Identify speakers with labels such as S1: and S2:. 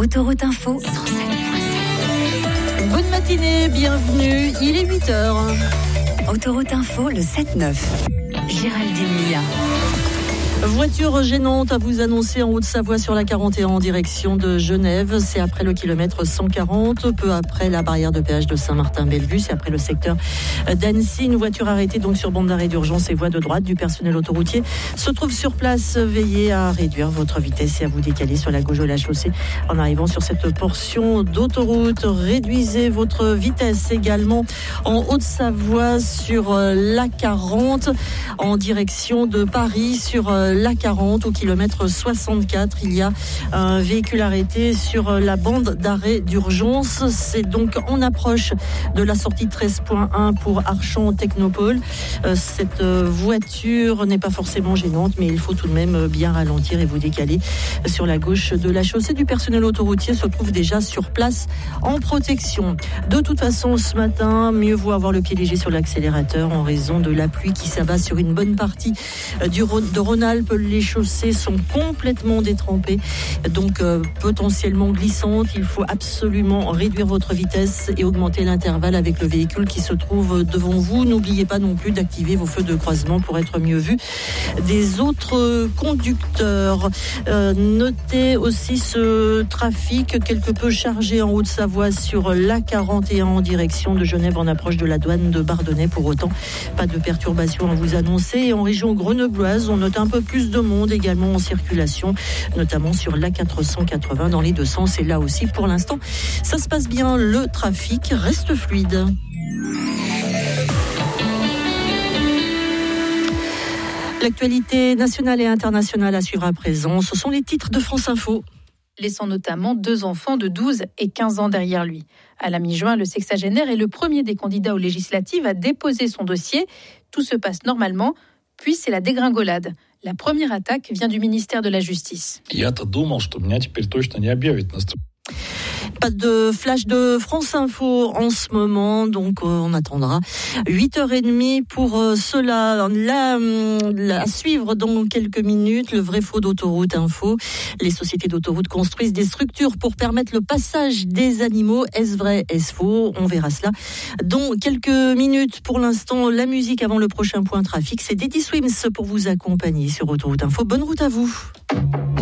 S1: Autoroute Info 107.7.
S2: Bonne matinée, bienvenue, il est 8h.
S1: Autoroute Info, le 7-9. Géraldine Mia.
S2: Voiture gênante à vous annoncer en Haute-Savoie sur la 41 en direction de Genève. C'est après le kilomètre 140, peu après la barrière de péage de Saint-Martin-Bellevue. C'est après le secteur d'Annecy. Une voiture arrêtée donc sur bande d'arrêt d'urgence et voie de droite. Du personnel autoroutier se trouve sur place. Veillez à réduire votre vitesse et à vous décaler sur la gauche de la chaussée en arrivant sur cette portion d'autoroute. Réduisez votre vitesse également en Haute-Savoie sur la 40 en direction de Paris sur la 40 au kilomètre 64. Il y a un véhicule arrêté sur la bande d'arrêt d'urgence. C'est donc en approche de la sortie 13.1 pour Archamps Technopole. Cette voiture n'est pas forcément gênante, mais il faut tout de même bien ralentir et vous décaler sur la gauche de la chaussée. Du personnel autoroutier se trouve déjà sur place en protection. De toute façon, ce matin, mieux vaut avoir le pied léger sur l'accélérateur en raison de la pluie qui s'abat sur une bonne partie de Rhône-Alpes. Les chaussées sont complètement détrempées, donc potentiellement glissantes. Il faut absolument réduire votre vitesse et augmenter l'intervalle avec le véhicule qui se trouve devant vous. N'oubliez pas non plus d'activer vos feux de croisement pour être mieux vu des autres conducteurs. Notez aussi ce trafic quelque peu chargé en Haute-Savoie sur la 41 en direction de Genève en approche de la douane de Bardonnay. Pour autant, pas de perturbations à vous annoncer. Et en région grenobloise, on note un peu plus de monde également en circulation, notamment sur l'A480 dans les deux sens. Et là aussi, pour l'instant, ça se passe bien. Le trafic reste fluide. L'actualité nationale et internationale à suivre à présent, ce sont les titres de France Info.
S3: Laissant notamment 2 enfants de 12 et 15 ans derrière lui. À la mi-juin, le sexagénaire est le premier des candidats aux législatives à déposer son dossier. Tout se passe normalement, puis c'est la dégringolade. La première attaque vient du ministère de la Justice.
S2: Pas de flash de France Info en ce moment, donc on attendra 8h30 pour cela. À suivre dans quelques minutes, le vrai faux d'autoroute info. Les sociétés d'autoroute construisent des structures pour permettre le passage des animaux. Est-ce vrai, est-ce faux ? On verra cela dans quelques minutes. Pour l'instant, la musique avant le prochain point trafic, c'est Daddy Swims pour vous accompagner sur Autoroute Info. Bonne route à vous.